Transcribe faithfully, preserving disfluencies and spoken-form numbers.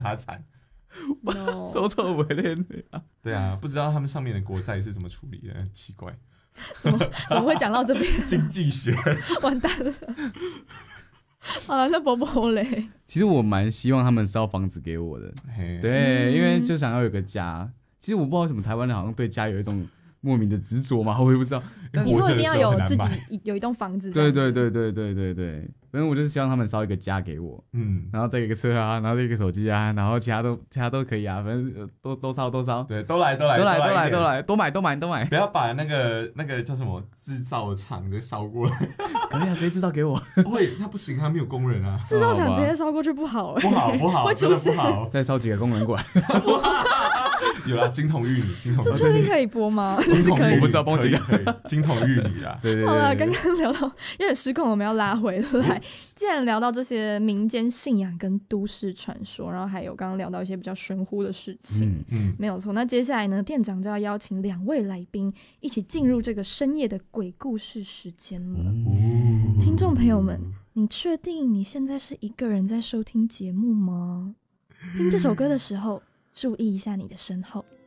他惨。 No. 都臭不练的。 对啊，不知道他们上面的国债是怎么处理的，很奇怪。 怎么怎么会讲到这边？ 经济学， 完蛋了。好了，那波波嘞？ 其实我蛮希望他们烧房子给我的，对，嗯、因为就想要有个家。其实我不知道为什么台湾人好像对家有一种莫名的执着嘛，我也不知道。 你说一定要有自己有一栋房子， 对对对对对对对。反正我就是希望他们烧一个家给我，嗯，然后再一个车啊，然后再一个手机啊，然后其他都其他都可以啊，反正都都烧都烧， 对，都来都来都来都来都来，多买多买多买， 不要把那个那个叫什么制造厂的烧过来， 可以啊，直接制造给我。 会，那不行，他没有工人啊， 制造厂直接烧过去不好、欸， 不好不好， 会出事， 不好， 再烧几个工人过来。 有啦，金童玉女，金童， 这确定可以播吗？ 金童可以， 我不知道帮我几个， 可以，金童玉女啊， 对对对。 好了，刚刚聊到有点失控，我们要拉回来。既然聊到这些民间信仰跟都市传说，然后还有刚刚聊到一些比较玄乎的事情，嗯嗯，没有错。那接下来呢，店长就要邀请两位来宾一起进入这个深夜的鬼故事时间了。嗯、听众朋友们，你确定你现在是一个人在收听节目吗？听这首歌的时候，注意一下你的身后。